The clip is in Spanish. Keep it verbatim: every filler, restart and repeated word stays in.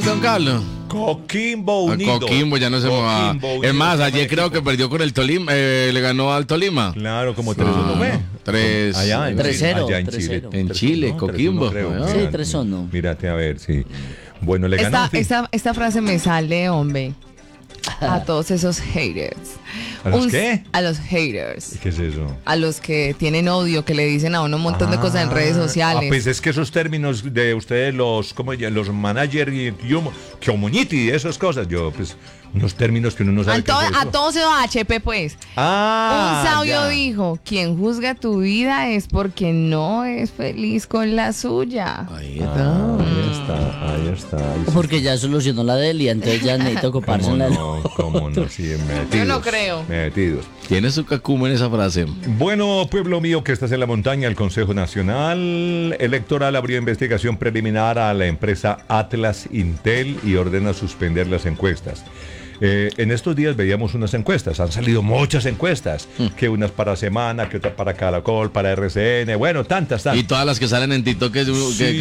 Don Carlos. Coquimbo Unido. Coquimbo ya no se va. Unido, Es más, ayer equipo. creo que perdió con el Tolima, eh, le ganó al Tolima. Claro, como tres uno, ¿ve? tres Allá en tres cero, allá en tres Chile. cero. En tres Chile, uno, Coquimbo. tres uno, creo. Sí, Mira, tres uno. Mírate a ver, sí. Bueno, le ganó. Esta, en fin. esta, esta frase me sale, hombre. A todos esos haters. ¿A los Un- qué? A los haters. ¿Qué es eso? A los que tienen odio, que le dicen a uno un montón de cosas en redes sociales. Ah, pues es que esos términos de ustedes, los, ¿cómo ya? Los manager y como- community, esas cosas, yo, pues, unos términos que uno no sabe a, qué to- es eso. a todos se va H P, pues. Ah, Un sabio ya. dijo, quien juzga tu vida es porque no es feliz con la suya. Ahí Ah, está. ahí está, ahí está. Ahí está. Porque ya solucionó la de él y entonces ya necesito ocuparse ¿Cómo en la no? ¿Cómo no? Sí, metidos. Yo no creo. Metidos. Tiene su cacumo en esa frase. Bueno, pueblo mío que estás en la montaña, el Consejo Nacional Electoral abrió investigación preliminar a la empresa Atlas Intel y ordena suspender las encuestas. Eh, en estos días veíamos unas encuestas, han salido muchas encuestas, que unas para Semana, que otras para Caracol, para R C N, bueno, tantas, tantas. Y todas las que salen en TikTok que, Sí. que